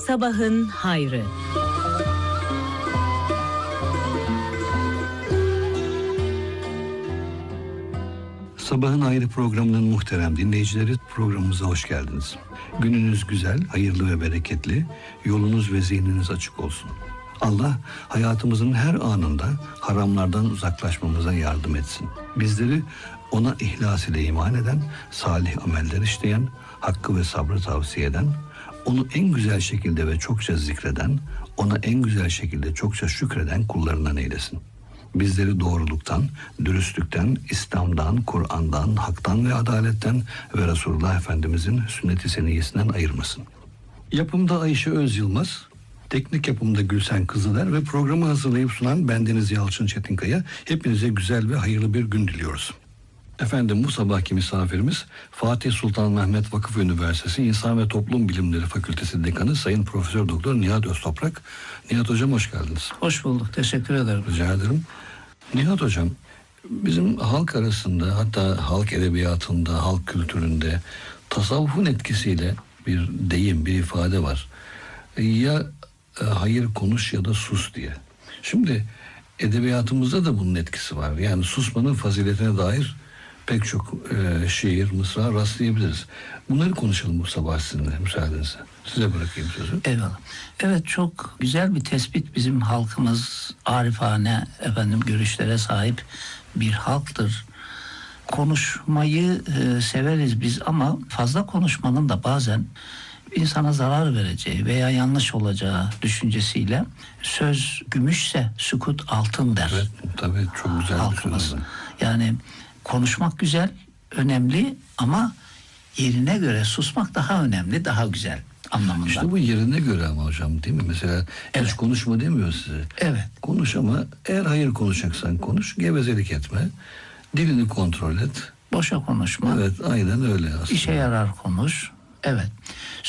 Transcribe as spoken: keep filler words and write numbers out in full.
Sabahın hayrı. Sabahın Hayrı programının muhterem dinleyicileri, programımıza hoş geldiniz. Gününüz güzel, hayırlı ve bereketli, yolunuz ve zihniniz açık olsun. Allah hayatımızın her anında haramlardan uzaklaşmamıza yardım etsin. Bizleri ona ihlas ile iman eden, salih ameller işleyen, hakkı ve sabrı tavsiye eden, onu en güzel şekilde ve çokça zikreden, ona en güzel şekilde çokça şükreden kullarından eylesin. Bizleri doğruluktan, dürüstlükten, İslam'dan, Kur'an'dan, haktan ve adaletten ve Resulullah Efendimizin sünnet-i seniyyesinden ayırmasın. Yapımda Ayşe Öz Yılmaz, teknik yapımda Gülsen Kızıler ve programı hazırlayıp sunan bendeniz Yalçın Çetinkaya. Hepinize güzel ve hayırlı bir gün diliyoruz. Efendim, bu sabahki misafirimiz Fatih Sultan Mehmet Vakıf Üniversitesi İnsan ve Toplum Bilimleri Fakültesi Dekanı Sayın Profesör Doktor Nihat Öztoprak. Nihat Hocam, hoş geldiniz. Hoş bulduk. Teşekkür ederim. Rica ederim. Nihat Hocam, bizim halk arasında, hatta halk edebiyatında, halk kültüründe tasavvufun etkisiyle bir deyim, bir ifade var. Ya e, hayır konuş ya da sus diye. Şimdi edebiyatımızda da bunun etkisi var. Yani susmanın faziletine dair pek çok e, şiir, mısra rastlayabiliriz. Bunları konuşalım bu sabah sizinle, müsaadenizle. Size bırakayım sözü. Eyvallah. Evet, çok güzel bir tespit. Bizim halkımız arifane efendim görüşlere sahip bir halktır. Konuşmayı e, severiz biz ama fazla konuşmanın da bazen insana zarar vereceği veya yanlış olacağı düşüncesiyle söz gümüşse sükut altın der. Evet, tabii çok güzel halkımız. bir söz. Yani konuşmak güzel, önemli ama yerine göre susmak daha önemli, daha güzel anlamında. İşte bu yerine göre ama hocam, değil mi? Mesela Evet. hiç konuşma demiyor size. Evet. Konuş ama eğer hayır konuşacaksan konuş, gevezelik etme, dilini kontrol et. Boşa konuşma. Evet, aynen öyle aslında. İşe yarar konuş. Evet.